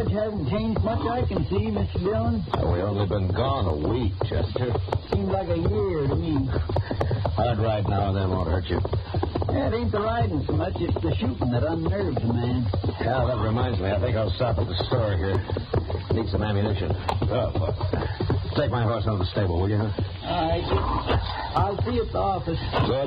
Sarge hasn't changed much I can see, Mr. Dillon. We only been gone a week, Chester. Seems like a year to me. Hard ride now and then won't hurt you. Yeah, it ain't the riding so much, it's the shooting that unnerves a man. Yeah, that reminds me. I think I'll stop at the store here. Need some ammunition. Take my horse out of the stable, will you? All right. I'll see you at the office. Good.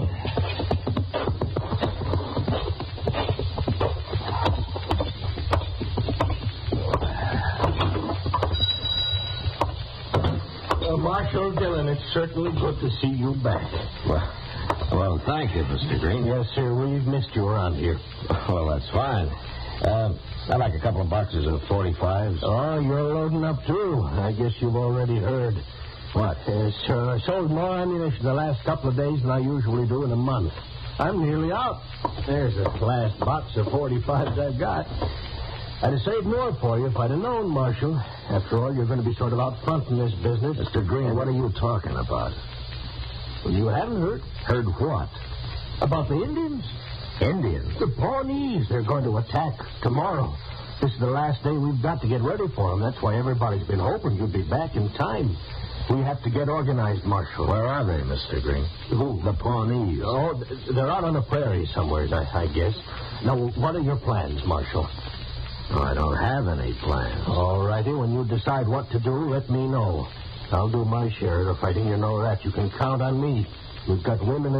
Marshal Dillon, it's certainly good to see you back. Well, thank you, Mr. Green. Yes, sir. We've missed you around here. Well, that's fine. I'd like a couple of boxes of 45s. Oh, you're loading up, too. I guess you've already heard. What? Yes, sir. I sold more ammunition the last couple of days than I usually do in a month. I'm nearly out. There's the last box of 45s I've got. I'd have saved more for you if I'd have known, Marshal. After all, you're going to be sort of out front in this business. Mr. Green, what are you talking about? Well, you haven't heard? Heard what? About the Indians. Indians? The Pawnees. They're going to attack tomorrow. This is the last day we've got to get ready for them. That's why everybody's been hoping you'd be back in time. We have to get organized, Marshal. Where are they, Mr. Green? Who? The Pawnees. Oh, they're out on the prairie somewhere, I guess. Now, what are your plans, Marshal? Oh, I don't have any plans. All righty. When you decide what to do, let me know. I'll do my share of the fighting. You know that. You can count on me. We've got women